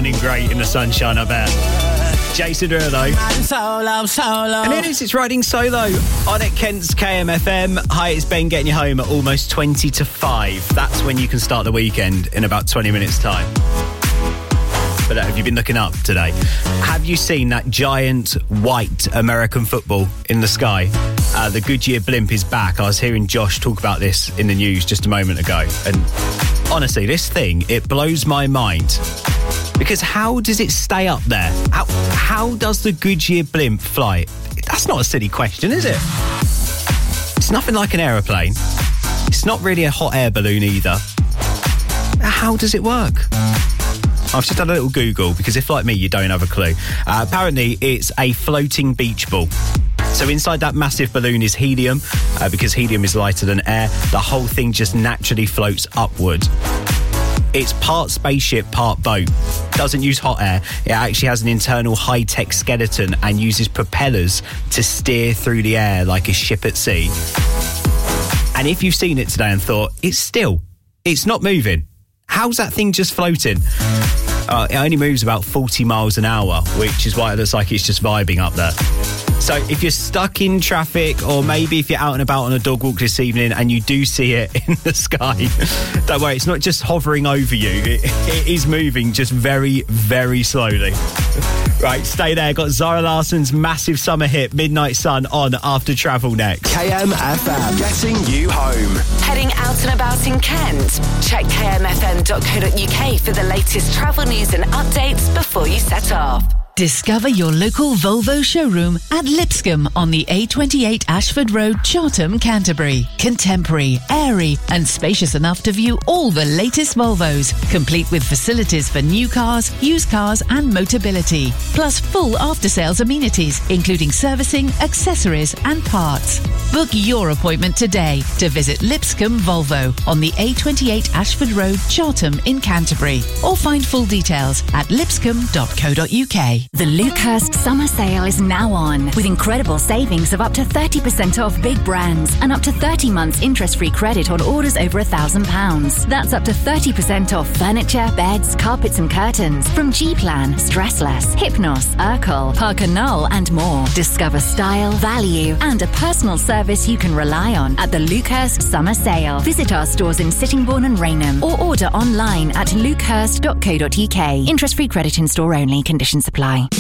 sounding great in the sunshine, I bet. Jason Derulo. And it is, it's riding solo on at Kent's KMFM. Hi, it's Ben getting you home at almost 20 to 5. That's when you can start the weekend in about 20 minutes' time. But have you been looking up today? Have you seen that giant white American football in the sky? The Goodyear blimp is back. I was hearing Josh talk about this in the news just a moment ago. And honestly, this thing, it blows my mind. Because how does it stay up there? How does the Goodyear blimp fly? That's not a silly question, is it? It's nothing like an aeroplane. It's not really a hot air balloon either. How does it work? I've just done a little Google because if, like me, you don't have a clue. Apparently, it's a floating beach ball. So inside that massive balloon is helium. Because helium is lighter than air, the whole thing just naturally floats upward. It's part spaceship, part boat. Doesn't use hot air. It actually has an internal high-tech skeleton and uses propellers to steer through the air like a ship at sea. And if you've seen it today and thought, it's not moving. How's that thing just floating? It only moves about 40 miles an hour, which is why it looks like it's just vibing up there. So if you're stuck in traffic, or maybe if you're out and about on a dog walk this evening and you do see it in the sky, don't worry, it's not just hovering over you. It is moving just very, very slowly. Right, stay there. Got Zara Larsson's massive summer hit, Midnight Sun, on after Travel next. KMFM, getting you home. Heading out and about in Kent? Check kmfm.co.uk for the latest travel news and updates before you set off. Discover your local Volvo showroom at Lipscombe on the A28 Ashford Road, Chartham, Canterbury. Contemporary, airy and spacious enough to view all the latest Volvos, complete with facilities for new cars, used cars and Motability. Plus full after-sales amenities, including servicing, accessories and parts. Book your appointment today to visit Lipscombe Volvo on the A28 Ashford Road, Chartham in Canterbury. Or find full details at lipscombe.co.uk. The Lucehurst Summer Sale is now on, with incredible savings of up to 30% off big brands and up to 30 months interest-free credit on orders over £1,000. That's up to 30% off furniture, beds, carpets and curtains from G-Plan, Stressless, Hypnos, Urkel, Parker Knoll and more. Discover style, value and a personal service you can rely on at the Lucehurst Summer Sale. Visit our stores in Sittingbourne and Rainham or order online at lucehurst.co.uk. Interest-free credit in store only. Conditions apply.